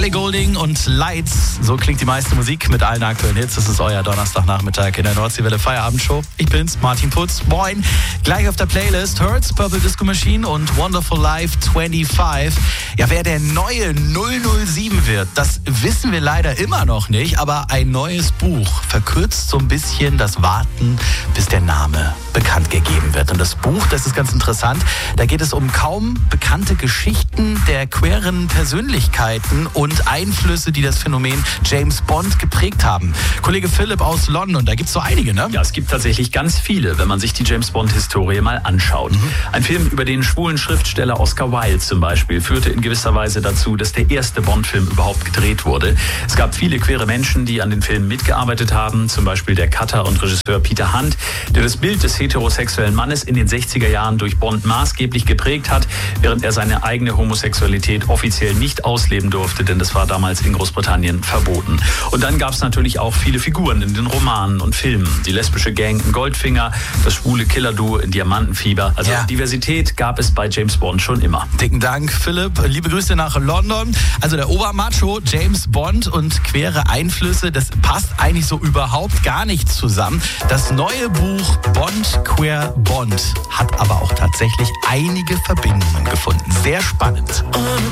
Ellie Goulding und Lights. So klingt die meiste Musik mit allen aktuellen Hits. Das ist euer Donnerstagnachmittag in der Nordseewelle Feierabendshow. Ich bin's, Martin Putz. Moin. Gleich auf der Playlist Hurts, Purple Disco Machine und Wonderful Life 25. Ja, wer der neue 007 wird, das wissen wir leider immer noch nicht. Aber ein neues Buch verkürzt so ein bisschen das Warten, bis der Name bekannt gegeben wird. Und das Buch, das ist ganz interessant. Da geht es um kaum bekannte Geschichten der queeren Persönlichkeiten und Einflüsse, die das Phänomen James Bond geprägt haben. Kollege Philipp aus London, da gibt es so einige, ne? Ja, es gibt tatsächlich ganz viele, wenn man sich die James Bond-Historie mal anschaut. Ein Film über den schwulen Schriftsteller Oscar Wilde zum Beispiel führte in gewisser Weise dazu, dass der erste Bond-Film überhaupt gedreht wurde. Es gab viele queere Menschen, die an den Filmen mitgearbeitet haben, zum Beispiel der Cutter und Regisseur Peter Hunt, der das Bild des heterosexuellen Mannes in den 60er Jahren durch Bond maßgeblich geprägt hat, während er seine eigene Homosexualität offiziell nicht ausleben durfte, denn das war damals in Großbritannien verboten. Und dann gab es natürlich auch viele Figuren in den Romanen und Filmen. Die lesbische Gang in Goldfinger, das schwule Killer-Duo in Diamantenfieber. Also Diversität gab es bei James Bond schon immer. Dicken Dank, Philipp. Liebe Grüße nach London. Also der Obermacho James Bond und queere Einflüsse, das passt eigentlich so überhaupt gar nicht zusammen. Das neue Buch Bond, Queer Bond hat aber auch tatsächlich einige Verbindungen gefunden. Sehr spannend.